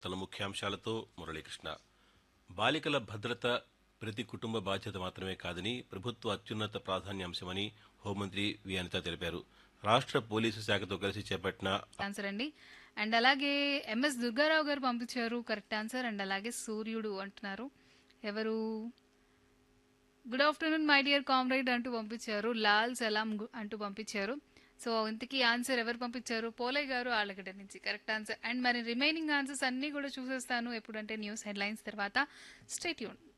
తన ముఖ్యాంశాలతో మురళీకృష్ణ. బాలికల భద్రత ప్రతి కుటుంబ బాధ్యత మాత్రమే కాదని ప్రభుత్వ అత్యున్నత ప్రాధాన్యాంశమని హోంమంత్రి వి అనిత తెలిపారు. రాష్ట్ర పోలీసు శాఖతో కలిసి చేపట్టిన ఆన్సర్ అండి. అండ్ అలాగే ఎంఎస్ దుర్గారావు గారు పంపించారు కరెక్ట్ ఆన్సర్. అండ్ అలాగే సూర్యుడు అంటున్నారు. ఎవరు? Good afternoon my dear comrade అంటూ పంపించారు. లాల్ సలాం అంటూ పంపించారు. సో ఇంతకీ ఆన్సర్ ఎవరు పంపించారు? పోలయ్య గారు ఆళ్ళగడ్డ నుంచి కరెక్ట్ ఆన్సర్. అండ్ మరి రిమైనింగ్ ఆన్సర్స్ అన్నీ కూడా చూసేస్తాను ఎప్పుడంటే న్యూస్ హెడ్లైన్స్ తర్వాత. Stay tune.